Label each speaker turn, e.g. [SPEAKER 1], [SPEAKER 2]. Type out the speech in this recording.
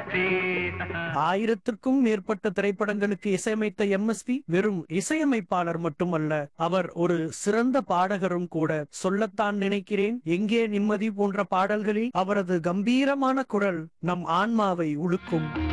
[SPEAKER 1] 1000க்கும் மேற்பட்ட திரைப்படங்களுக்கு இசையமைத்த எம்எஸ்வி வெறும் இசையமைப்பாளர் மட்டுமல்ல, அவர் ஒரு சிறந்த பாடகரும் கூட. சொல்லத்தான் நினைக்கிறேன் எங்கே நிம்மதி போன்ற பாடல்களில் அவரது கம்பீரமான குரல் நம் ஆன்மாவை உலுக்கும்.